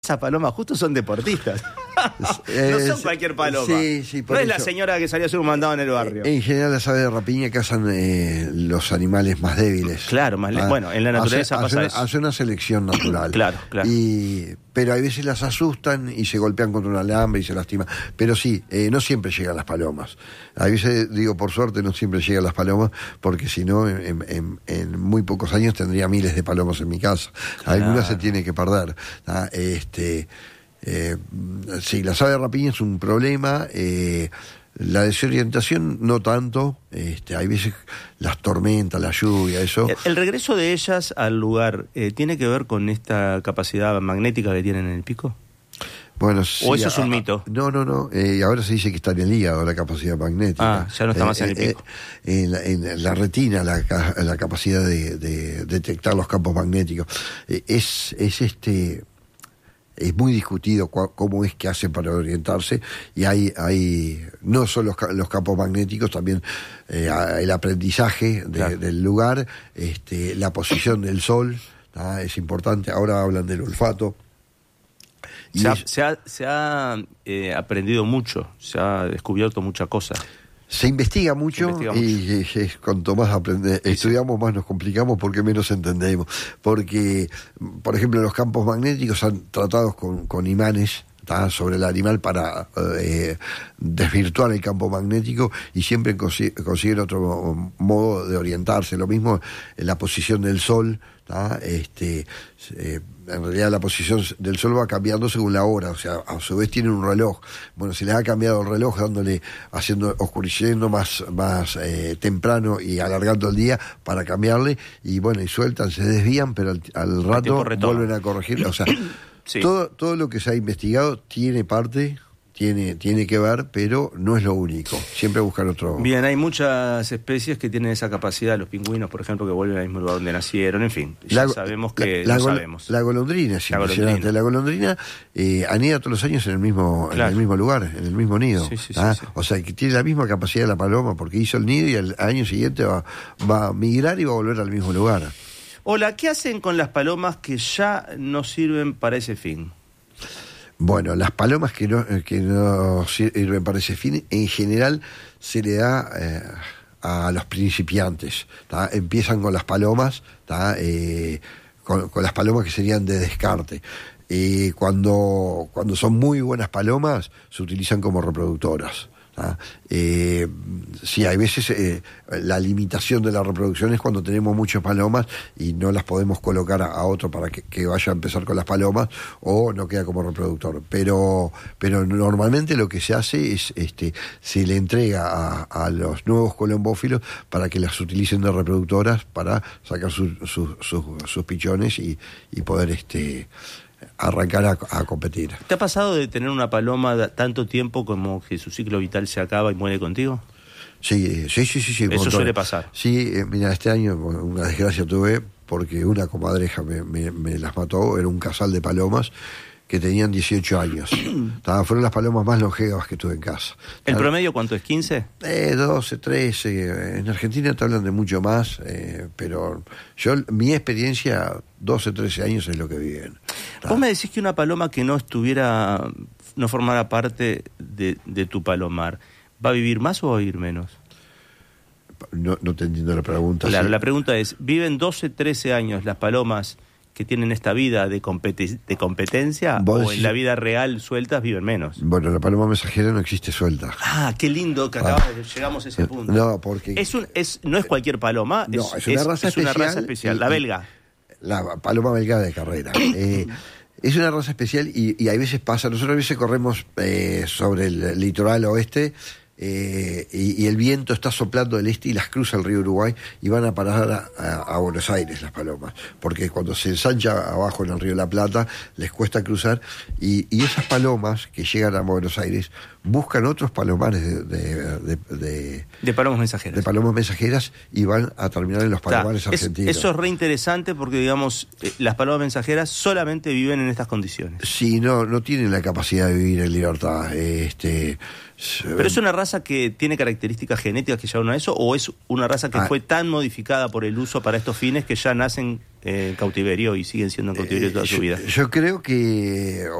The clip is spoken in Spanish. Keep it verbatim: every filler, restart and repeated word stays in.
Esas palomas justo son deportistas. Eh, no son cualquier paloma. Sí, sí, por no es eso. la señora que salió a hacer un mandado en el barrio. En general las aves de rapiña cazan eh, los animales más débiles. Claro, más le- Ah, bueno, en la naturaleza hace, pasa hace, eso. hace una selección natural. Claro, claro. Y, pero a veces las asustan y se golpean contra un alambre y se lastiman. Pero sí, eh, no siempre llegan las palomas. A veces, digo, por suerte no siempre llegan las palomas, porque si no, en, en, en muy pocos años tendría miles de palomas en mi casa. Claro. Algunas se tienen que perder. Ah, este... Eh, sí, las aves de rapiña es un problema, eh, la desorientación no tanto, este, hay veces las tormentas, la lluvia, eso. El, el regreso de ellas al lugar, eh, ¿tiene que ver con esta capacidad magnética que tienen en el pico? Bueno, sí, ¿O eso es un a, mito? No, no, no, eh, ahora se dice que está en el hígado la capacidad magnética. Ah, ya no está más en el pico. Eh, en, la, en la retina la, la capacidad de, de detectar los campos magnéticos. Eh, es, es este... Es muy discutido cua, cómo es que hacen para orientarse, y hay, hay no solo los, los campos magnéticos, también eh, el aprendizaje de, claro. del lugar, este, la posición del sol, ¿tá? Es importante. Ahora hablan del olfato. Y se, ha, es, se ha, se ha eh, aprendido mucho, se ha descubierto muchas cosas. Se investiga mucho, se investiga y, mucho. y, y cuanto más aprende, sí, estudiamos, más nos complicamos porque menos entendemos. Porque, por ejemplo, los campos magnéticos son tratados con, con imanes, ¿tá? Sobre el animal para eh, desvirtuar el campo magnético, y siempre consi- consiguen otro modo de orientarse. Lo mismo en la posición del sol, ¿tá? Este, eh, en realidad la posición del sol va cambiando según la hora, o sea, a su vez tienen un reloj. Bueno, se les ha cambiado el reloj, dándole, haciendo, oscureciendo más, más eh, temprano y alargando el día para cambiarle, y bueno, y sueltan, se desvían, pero al, al rato vuelven a corregir. O sea, sí. todo, todo lo que se ha investigado tiene parte... Tiene, tiene que ver, pero no es lo único. Siempre buscan otro... Bien, hay muchas especies que tienen esa capacidad. Los pingüinos, por ejemplo, que vuelven al mismo lugar donde nacieron. En fin, ya la, sabemos que la, no la, sabemos. La golondrina es la impresionante. Golondrina. La golondrina eh, anida todos los años en el mismo, claro. en el mismo lugar, en el mismo nido. Sí, sí, ¿ah? sí, sí. O sea, que tiene la misma capacidad de la paloma, porque hizo el nido y al año siguiente va, va a migrar y va a volver al mismo lugar. Hola, ¿qué hacen con las palomas que ya no sirven para ese fin? Bueno, las palomas que no, que no sirven para ese fin, en general se le da eh, a los principiantes, ¿tá? Empiezan con las palomas, ¿tá? Eh, con, con las palomas que serían de descarte. Y cuando, cuando son muy buenas palomas, se utilizan como reproductoras. ¿Ah? Eh, sí, hay veces eh, la limitación de la reproducción es cuando tenemos muchas palomas y no las podemos colocar a, a otro para que, que vaya a empezar con las palomas, o no queda como reproductor. Pero, pero normalmente lo que se hace es, este, se le entrega a, a los nuevos colombófilos para que las utilicen de reproductoras para sacar su, su, su, sus pichones y, y poder este arrancar a, a competir. ¿Te ha pasado de tener una paloma tanto tiempo como que su ciclo vital se acaba y muere contigo? Sí, sí, sí, sí. sí Eso montón. Suele pasar. Sí, eh, mira, este año una desgracia tuve porque una comadreja me, me, me las mató. Era un casal de palomas que tenían dieciocho años. Fueron las palomas más longevas que tuve en casa. ¿El promedio cuánto es? ¿quince? Eh, doce, trece. En Argentina te hablan de mucho más, eh, pero yo, mi experiencia, doce, trece años es lo que viven. Vos me decís que una paloma que no estuviera, no formara parte de, de tu palomar, ¿va a vivir más o va a vivir menos? No, no te entiendo la pregunta. Claro, sí. La pregunta es, ¿viven doce, trece años las palomas que tienen esta vida de, competi- de competencia, o decís, en la vida real sueltas viven menos? Bueno, la paloma mensajera no existe suelta. Ah, qué lindo que acabamos ah. de llegamos a ese punto. No, porque... Es un, es, no es cualquier paloma, no, es, es una raza es, especial. Es una raza especial, y, la belga. La paloma belga de carrera. eh, es una raza especial y, y a veces pasa, nosotros a veces corremos eh, sobre el litoral oeste, Eh, y, y el viento está soplando del este y las cruza el río Uruguay y van a parar a, a, a Buenos Aires las palomas, porque cuando se ensancha abajo en el río La Plata les cuesta cruzar, y, y esas palomas que llegan a Buenos Aires buscan otros palomares de, de, de, de, de palomas mensajeras de palomas mensajeras y van a terminar en los palomares Ta, argentinos. Es, eso es re interesante porque, digamos, eh, las palomas mensajeras solamente viven en estas condiciones. Sí, no, no tienen la capacidad de vivir en libertad. Este, pero es una raza raza que tiene características genéticas que llevaron a eso, o es una raza que ah. fue tan modificada por el uso para estos fines que ya nacen eh, en cautiverio y siguen siendo en cautiverio eh, toda yo, su vida? Yo creo que